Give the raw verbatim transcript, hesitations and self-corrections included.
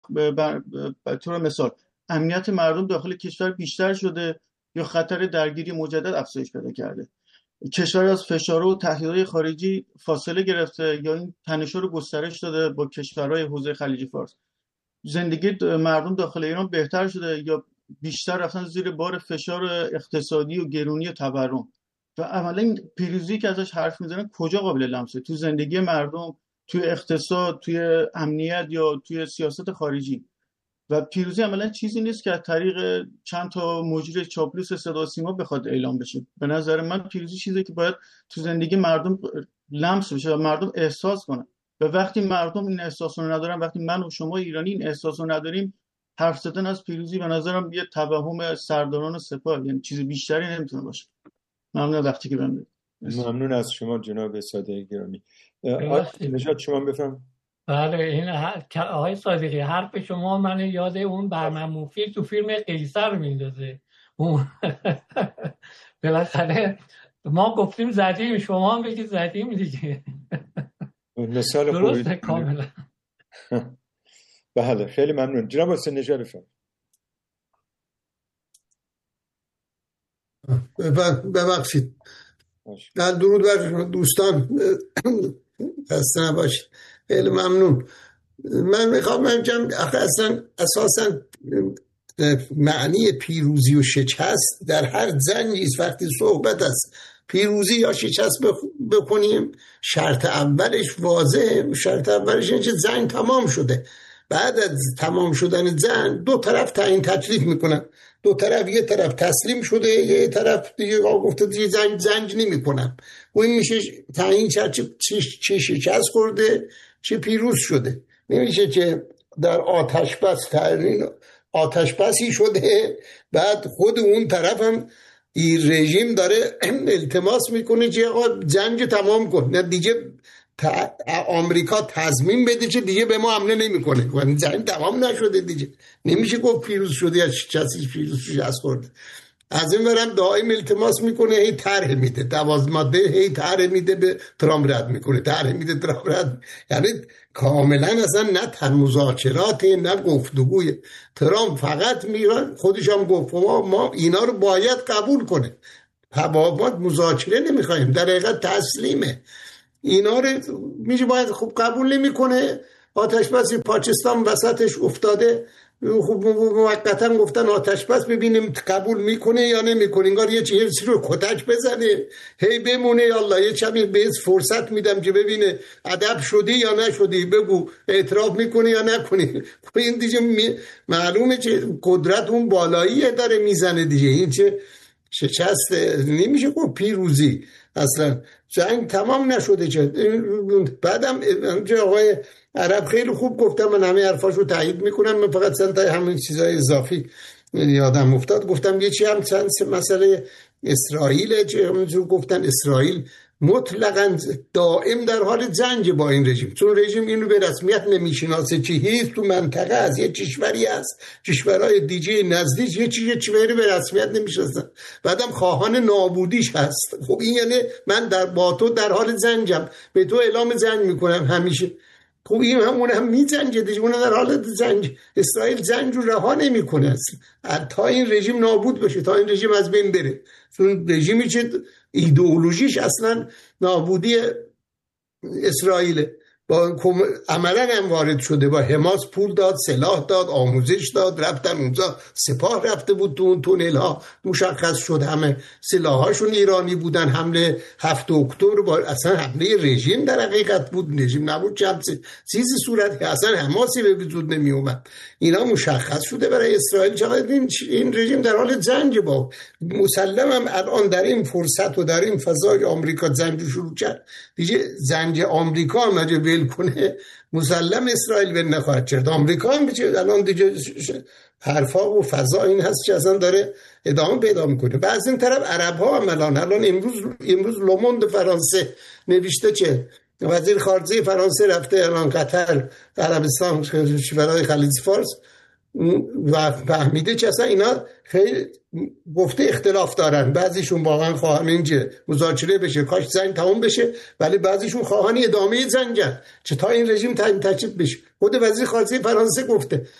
به طور مثال امنیت مردم داخل کشور بیشتر شده یا خطر درگیری مجدد افزایش پیدا کرده؟ کشور از فشارها و تهدیدهای خارجی فاصله گرفته یا این تنش‌ها رو گسترش داده با کشورهای حوزه خلیج فارس؟ زندگی مردم داخل ایران بهتر شده یا بیشتر رفتن زیر بار فشار اقتصادی و گرونی و تورم؟ و عملا این پیروزی که ازش حرف میزنن کجا قابل لمسه؟ تو زندگی مردم، توی اقتصاد، توی امنیت یا توی سیاست خارجی؟ و پیروزی عملا چیزی نیست که از طریق چند تا مجری چاپلوس صدا و سیما بخواد اعلام بشه. به نظر من پیروزی چیزی که باید تو زندگی مردم لمس بشه و مردم احساس کنن. و وقتی مردم این احساس رو ندارن، وقتی من و شما ایرانی این احساس رو نداریم، حرف زدن از پیروزی به نظرم یه توهم سرداران سپاه، یعنی چیز بیشتری نمیتونه باشه. ممنون وقتی که بهم. ممنون از شما جناب صادقی گرامی. آقای نژاد شما بفرمایید. بله، این آقای صادقی حرف شما من یاد اون برنامه موفی تو فیلم قیصر میندازه. اون بالاخره ما گفتیم زدیم، شما هم بگید زدیم دیگه. مثال خوبی درسته کاملا. بله خیلی ممنون. جناب حسین نژاد بفرمایید. ببخشید. درود بر دوستان، خسته نباشید. خیلی ممنون. من میخوام بگم اصلا اساسا معنی پیروزی و شکست در هر زنجی وقتی صحبت است پیروزی یا شکست بکنیم، شرط اولش واضحه. شرط اولش اینه که جنگ تمام شده. بعد از تمام شدن جنگ دو طرف تعیین تکلیف میکنن. دو طرف، یه طرف تسلیم شده، یه طرف دیگه گفته دیگه جنگ جنگ نمیکنم. و این میشه تعیین چه چه شکست خورده چه پیروز شده. نمیشه که در آتش بس تعیین آتش بسی شده، بعد خود اون طرف هم این رژیم داره التماس میکنه که آقا جنگ تمام کن، نه دیگه آمریکا تضمین بده که دیگه به ما حمله نمیکنه. و جنگ تمام نشده دیگه، نمیشه گفت پیروز شده یا کسی پیروز شده خورده. از این ورم دائم التماس میکنه، هی طرح میده، دوازده ماده هی طرح میده، به ترامپ رد میکنه، طرح میده، ترامپ رد. یعنی کاملا اصلا نه تن مذاکرات نه گفتگوی. ترامپ فقط میره، خودش هم گفت ما, ما اینا رو باید قبول کنه، ما مذاکره نمیخوایم، در حقیقت تسلیمه. اینا رو میشه باید خوب قبول نمیکنه. آتش بس پاکستان وسطش افتاده، خوب موقتا گفتن آتش بس ببینیم قبول میکنه یا نمیکنه. انگار یه چیزی رو کتک بزنه هی بمونه، الله یه چمی بهش فرصت میدم که ببینه ادب شدی یا نشدی، بگو اعتراف میکنه یا نکنه. این دیگه معلومه که قدرت اون بالاییه داره میزنه دیگه. این چه شکست نمیشه گفت پیروزی. اصلا جنگ تمام نشده. چه بعدم آقای عرب خیلی خوب گفتم، من همه حرفاشو تایید میکنم. من فقط چند تا همین چیزای اضافی یادم افتاد. گفتم یه چی هم چند مسئله اسرائیل، چه گفتن اسرائیل مطلقاً دائم در حال جنگ با این رژیم، چون رژیم اینو به رسمیت نمیشناسه چی هست تو منطقه از یه کشوری است، کشورهای دیگه نزدیک یه چیزی چیزی به رسمیت نمیشناسن، بعدم خواهان نابودیش هست. خب این یعنی من در با تو در حال جنگم، به تو اعلام جنگ میکنم همیشه. خب این همون هم میجنگه دیگه، اون در حالت جنگ. اسرائیل جنگ رو رها نمیکنه تا این رژیم نابود بشه، تا این رژیم از بین بره. چون رژیمی که ایدئولوژیش اصلا نابودی اسرائیل با عملا هم وارد شده، با حماس پول داد، سلاح داد، آموزش داد، رفتن اونجا سپاه رفته بود تو اون تونل ها، مشخص شد همه سلاحاشون ایرانی بودن. حمله هفت اکتبر با اصلا حمله رژیم در حقیقت بود، رژیم نبود چند چیزی صورت اصلا حماسی به وجود نمی اومد. اینا مشخص شده برای اسرائیل چقدر این, این رژیم در حال جنگ با. مسلمم الان در این فرصت و در این فضای آمریکا جنگ شروع کرد دیگه. جنگ آمریکا هم کنه مسلم اسرائیل به نخواهد کرد. آمریکا هم که الان دیگه حرفا و فضا این هست که اصلا داره ادامه پیدا میکنه. و از این طرف عرب ها هم الان الان امروز امروز لوموند فرانسه نوشته که وزیر خارجه فرانسه رفته الان قطر، عربستان، کشورهای خلیج فارس و فهمیده که اصلا اینا خیلی گفته اختلاف دارن. بعضیشون واقعا خواهان اینجا مذاکره بشه، کاش جنگ تمام بشه، ولی بعضیشون خواهان ادامه جنگن که تا این رژیم تعیین تکلیف بشه. خود وزیر خارجه فرانسه گفته